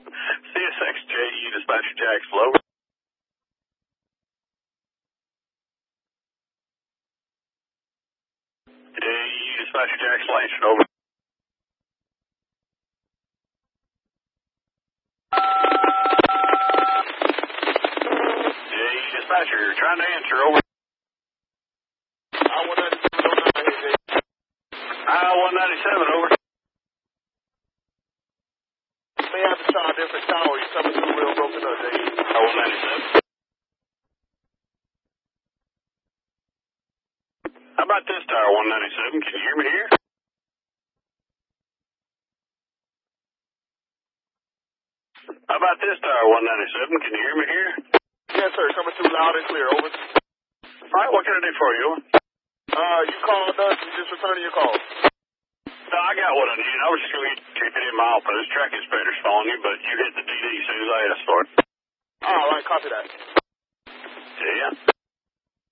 CSXJU Dispatcher Jacksonville, over. JU Dispatcher Jacksonville, Langston, over. JU Dispatcher, trying to answer, over. I-197, over. May have to try a different tower. You're coming through real broken up, Dave. I-197. How about this tower, 197? Can you hear me here? How about this tower, 197? Can you hear me here? Yes, sir. Coming through loud and clear. Over. All right, what can I do for you? You called us. You just returning your call. No, I got what I need. I was just going to get you in my office. Track inspector's calling you, but you hit the DD as soon as I asked for it. All right, copy that.